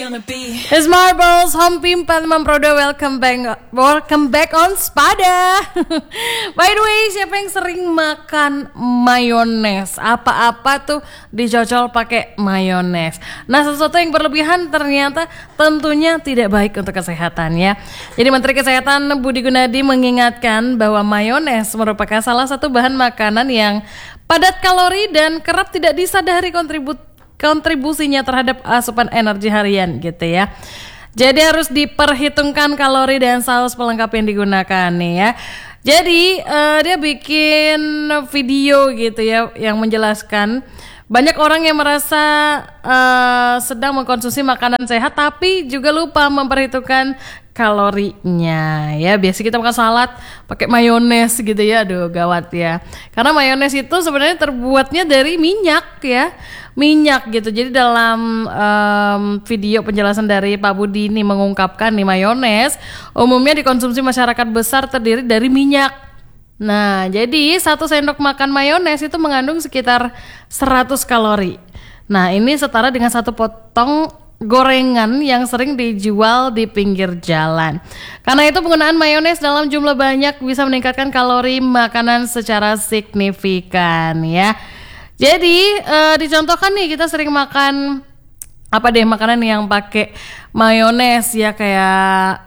It's Marbles, Home Pimpan Memprodo, welcome back on Spada. By the way, siapa yang sering makan mayones? Apa-apa tuh dicocol pakai mayones. Nah, sesuatu yang berlebihan ternyata tentunya tidak baik untuk kesehatan ya. Jadi Menteri Kesehatan Budi Gunadi mengingatkan bahwa mayones merupakan salah satu bahan makanan yang padat kalori dan kerap tidak disadari kontribusinya terhadap asupan energi harian gitu ya. Jadi harus diperhitungkan kalori dan saus pelengkap yang digunakan nih ya. Jadi dia bikin video gitu ya yang menjelaskan banyak orang yang merasa sedang mengkonsumsi makanan sehat tapi juga lupa memperhitungkan kalorinya ya. Biasa kita makan salad pakai mayones gitu ya, aduh gawat ya. Karena mayones itu sebenarnya terbuatnya dari minyak ya, minyak gitu. Jadi dalam video penjelasan dari Pak Budi ini mengungkapkan nih mayones umumnya dikonsumsi masyarakat besar terdiri dari minyak. Nah, jadi 1 sendok makan mayones itu mengandung sekitar 100 kalori. Nah, ini setara dengan 1 potong gorengan yang sering dijual di pinggir jalan. Karena itu penggunaan mayones dalam jumlah banyak bisa meningkatkan kalori makanan secara signifikan ya. Jadi dicontohkan nih, kita sering makan makanan yang pakai mayones ya, kayak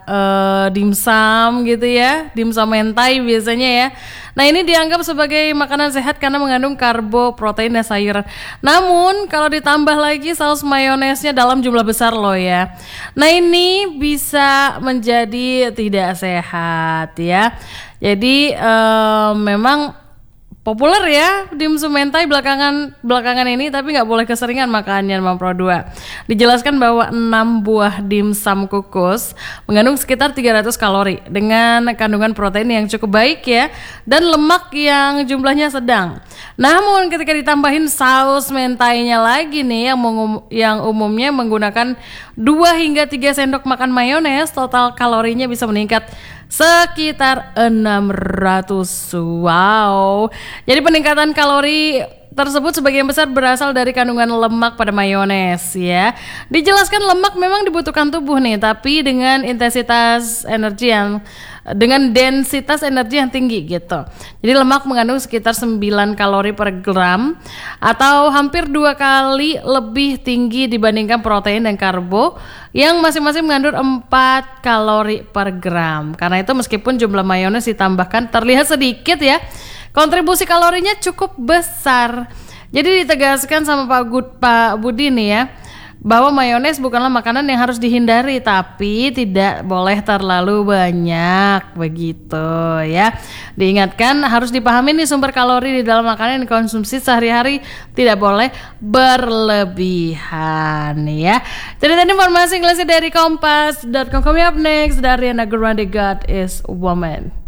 dimsum gitu ya, dimsum mentai biasanya ya. Nah, ini dianggap sebagai makanan sehat karena mengandung karbo, protein, dan sayuran. Namun kalau ditambah lagi saus mayonesnya dalam jumlah besar loh ya. Nah, ini bisa menjadi tidak sehat ya. Jadi memang populer ya dimsum mentai belakangan ini, tapi nggak boleh keseringan makannya Pro 2. Dijelaskan bahwa 6 buah dimsum kukus mengandung sekitar 300 kalori dengan kandungan protein yang cukup baik ya, dan lemak yang jumlahnya sedang. Namun ketika ditambahin saus mentainya lagi nih yang umumnya menggunakan 2 hingga 3 sendok makan mayones, total kalorinya bisa meningkat sekitar 600. Wow. Jadi peningkatan kalori tersebut sebagian besar berasal dari kandungan lemak pada mayones ya. Dijelaskan lemak memang dibutuhkan tubuh nih, tapi dengan densitas energi yang tinggi gitu. Jadi lemak mengandung sekitar 9 kalori per gram atau hampir 2 kali lebih tinggi dibandingkan protein dan karbo yang masing-masing mengandung 4 kalori per gram. Karena itu meskipun jumlah mayones ditambahkan terlihat sedikit ya, kontribusi kalorinya cukup besar. Jadi ditegaskan sama Pak Budi nih ya, bahwa mayones bukanlah makanan yang harus dihindari, tapi tidak boleh terlalu banyak begitu ya. Diingatkan harus dipahami nih, sumber kalori di dalam makanan yang dikonsumsi sehari-hari tidak boleh berlebihan ya. Jadi tadi informasi dari Kompas.com. Coming up next dari Ariana Grande, God is Woman.